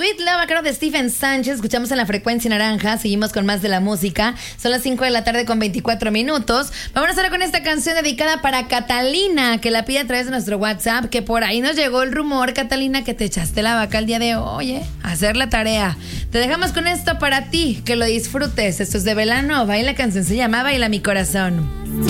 Sweet Love, a cargo de Stephen Sánchez. Escuchamos en la frecuencia naranja. Seguimos con más de la música. Son las 5 de la tarde con 24 minutos. Vamos ahora con esta canción dedicada para Catalina, que la pide a través de nuestro WhatsApp. Que por ahí nos llegó el rumor, Catalina, que te echaste la vaca el día de hoy, hacer la tarea. Te dejamos con esto para ti, que lo disfrutes. Esto es de Belanova y la canción se llama Baila mi corazón.